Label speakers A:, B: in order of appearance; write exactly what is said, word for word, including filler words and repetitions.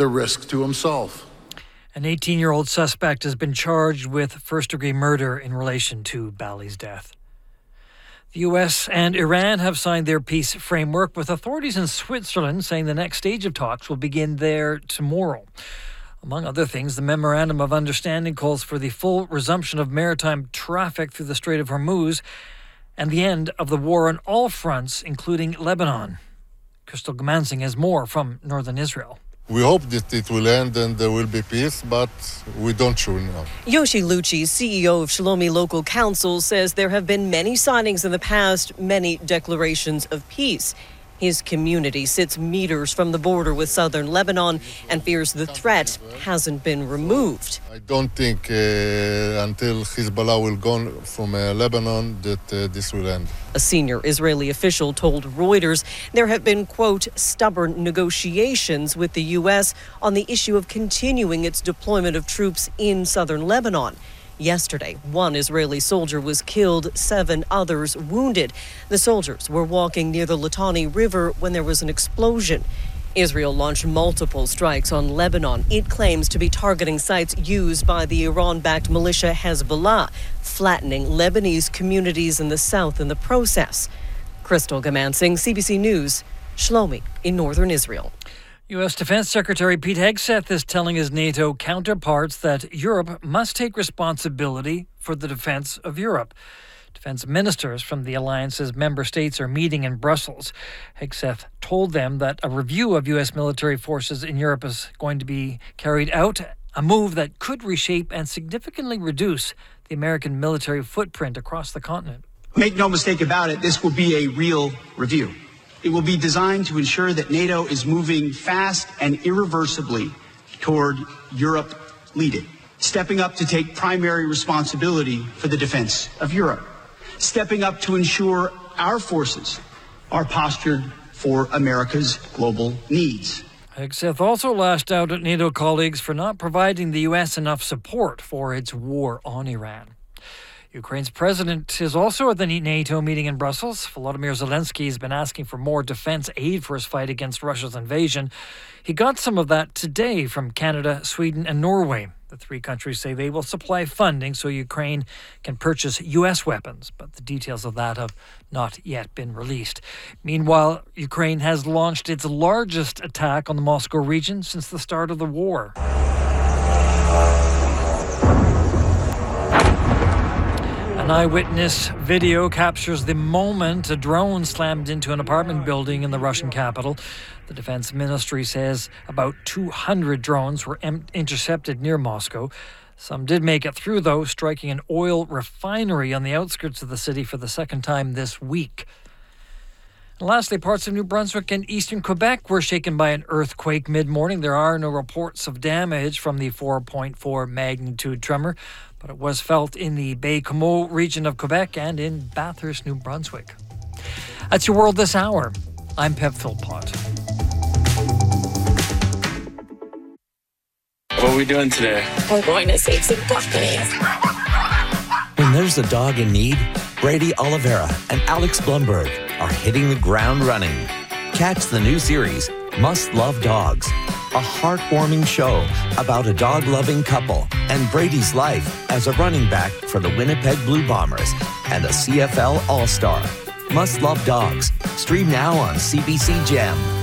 A: the risk to himself.
B: An eighteen-year-old suspect has been charged with first-degree murder in relation to Bally's death. The U S and Iran have signed their peace framework, with authorities in Switzerland saying the next stage of talks will begin there tomorrow. Among other things, the Memorandum of Understanding calls for the full resumption of maritime traffic through the Strait of Hormuz and the end of the war on all fronts, including Lebanon. Crystal Gamansing has more from northern Israel.
C: We hope that it will end and there will be peace, but we don't sure now.
D: Yoshi Lucci, C E O of Shlomi Local Council, says there have been many signings in the past, many declarations of peace. His community sits meters from the border with southern Lebanon and fears the threat hasn't been removed.
C: I don't think uh, until Hezbollah will go from uh, Lebanon that uh, this will end.
D: A senior Israeli official told Reuters there have been, quote, stubborn negotiations with the U S on the issue of continuing its deployment of troops in southern Lebanon. Yesterday, one Israeli soldier was killed, seven others wounded. The soldiers were walking near the Litani River when there was an explosion. Israel launched multiple strikes on Lebanon. It claims to be targeting sites used by the Iran-backed militia Hezbollah, flattening Lebanese communities in the south in the process. Crystal Gamansing, C B C News, Shlomi in northern Israel.
B: U S Defense Secretary Pete Hegseth is telling his NATO counterparts that Europe must take responsibility for the defense of Europe. Defense ministers from the alliance's member states are meeting in Brussels. Hegseth told them that a review of U S military forces in Europe is going to be carried out, a move that could reshape and significantly reduce the American military footprint across the continent.
E: Make no mistake about it, this will be a real review. It will be designed to ensure that NATO is moving fast and irreversibly toward Europe leading, stepping up to take primary responsibility for the defense of Europe, stepping up to ensure our forces are postured for America's global needs.
B: Hegseth also lashed out at NATO colleagues for not providing the U S enough support for its war on Iran. Ukraine's president is also at the NATO meeting in Brussels. Volodymyr Zelensky has been asking for more defense aid for his fight against Russia's invasion. He got some of that today from Canada, Sweden, and Norway. The three countries say they will supply funding so Ukraine can purchase U S weapons, but the details of that have not yet been released. Meanwhile, Ukraine has launched its largest attack on the Moscow region since the start of the war. An eyewitness video captures the moment a drone slammed into an apartment building in the Russian capital. The defense ministry says about two hundred drones were em- intercepted near Moscow. Some did make it through, though, striking an oil refinery on the outskirts of the city for the second time this week. And lastly, parts of New Brunswick and eastern Quebec were shaken by an earthquake mid-morning. There are no reports of damage from the four point four magnitude tremor, but it was felt in the Baie-Comeau region of Quebec and in Bathurst, New Brunswick. That's your World This Hour. I'm Pep Philpott.
F: What are we doing today?
G: We're going to save some puppies.
H: When there's a dog in need, Brady Oliveira and Alex Blumberg are hitting the ground running. Catch the new series, Must Love Dogs, a heartwarming show about a dog-loving couple and Brady's life as a running back for the Winnipeg Blue Bombers and a C F L All-Star. Must Love Dogs. Stream now on C B C Gem.